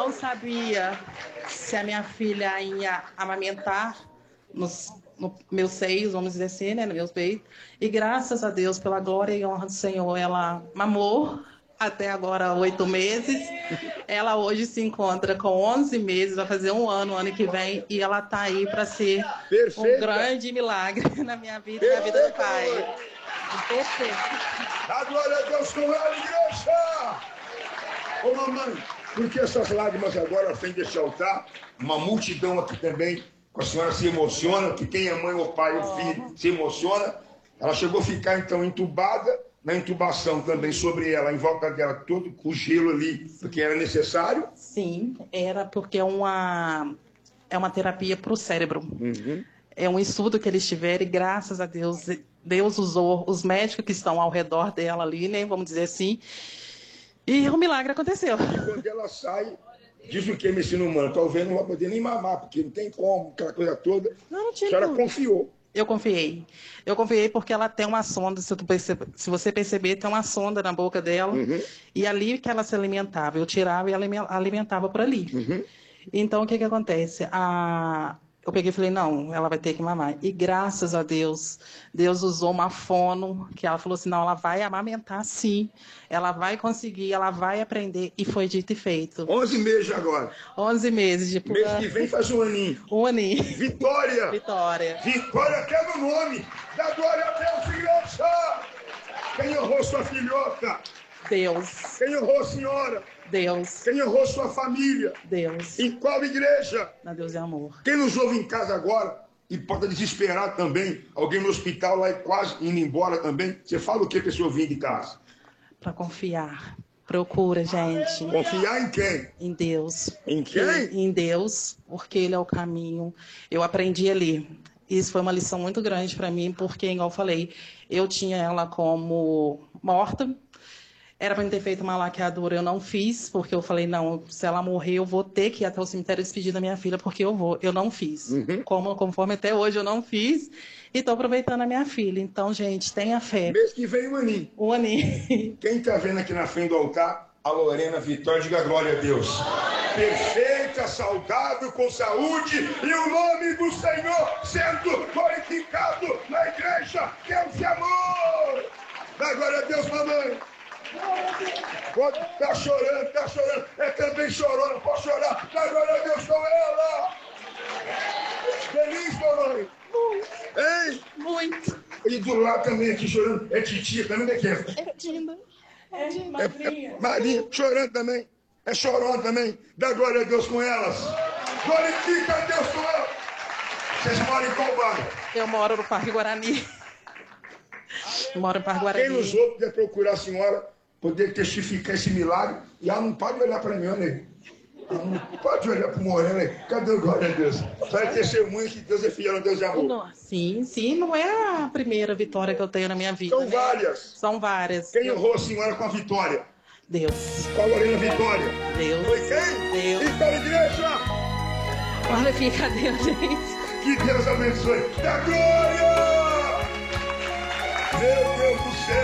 não sabia se a minha filha ia amamentar no meus seios, vamos dizer assim, né, nos meus peitos. E graças a Deus, pela glória e honra do Senhor, ela mamou até agora 8 meses. Ela hoje se encontra com 11 meses, vai fazer um ano que vem, e ela está aí para ser um grande milagre na minha vida e na vida do Pai. Perfeito. Dá glória a Deus com ela, igreja! Ô mamãe, por que essas lágrimas agora frente desse altar? Uma multidão aqui também, a senhora se emociona, que quem é mãe ou pai ou filho se emociona. Ela chegou a ficar então entubada, na intubação também sobre ela, em volta dela, todo com gelo ali, porque era necessário? Sim, era porque é uma terapia para o cérebro. É um estudo que eles tiveram e graças a Deus, Deus usou os médicos que estão ao redor dela ali, né, vamos dizer assim, e o milagre aconteceu. E quando ela sai, diz o que, medicina humana? Talvez não vai poder nem mamar, porque não tem como, aquela coisa toda. Não tinha. A senhora confiou. Eu confiei. Eu confiei porque ela tem uma sonda, se você perceber, tem uma sonda na boca dela, e ali que ela se alimentava. Eu tirava e alimentava por ali. Então, o que acontece? Eu peguei e falei, não, ela vai ter que mamar. E graças a Deus, Deus usou uma fono, que ela falou assim, não, ela vai amamentar sim, ela vai conseguir, ela vai aprender, e foi dito e feito. 11 meses agora. 11 meses. Mês que vem faz um aninho. Um aninho. Vitória! Vitória. Vitória até no nome. Dá glória a Deus, igreja! Quem honrou sua filhota? Deus. Quem honrou a senhora? Deus. Quem honrou sua família? Deus. Em qual igreja? Na Deus é amor. Quem nos ouve em casa agora e pode desesperar também, alguém no hospital lá e quase indo embora também, você fala o que a pessoa vinha de casa? Para confiar. Procura, gente. Confiar em quem? Em Deus. Em quem? Em Deus, porque Ele é o caminho. Eu aprendi ali. Isso foi uma lição muito grande para mim, porque, igual eu falei, eu tinha ela como morta. Era para ter feito uma laqueadura, eu não fiz, porque eu falei, não, se ela morrer, eu vou ter que ir até o cemitério despedir da minha filha, porque eu não fiz. Conforme até hoje eu não fiz, e estou aproveitando a minha filha. Então, gente, tenha fé. Mês que vem um aninho. Um aninho. Quem está vendo aqui na frente do altar, a Lorena Vitória, diga glória a Deus. Perfeita, saudável, com saúde, e o nome do Senhor sendo glorificado na igreja. Deus é amor. Dá glória a Deus, mamãe. Tá chorando, tá chorando. É também chorona, pode chorar. Dá glória a Deus com ela. Feliz, mamãe? Muito. Hein? Muito. E do lado também aqui chorando. É titia também, é quem? É Dinda. É Marinha. Marinha, chorando também. É chorona também. Dá glória a Deus com elas. Glorifica a Deus com elas. Vocês moram em qual bairro? Eu moro no Parque Guarani. Moro no Parque Guarani. Quem nos outros quer procurar a senhora, poder testificar esse milagre, e ela não pode olhar para mim, olha aí. Ela não pode olhar para o Moreno aí. Cadê o glória a Deus? Só é testemunha que Deus é fiel, Deus é amor. Sim, não é a primeira vitória que eu tenho na minha vida. São várias. São várias. Quem honrou a senhora com a vitória? Deus. Qual a Lorena Vitória? Deus. Foi quem? Deus. Então, igreja! Glorifica a Deus, gente. Que Deus abençoe. Da glória! Meu Deus do céu!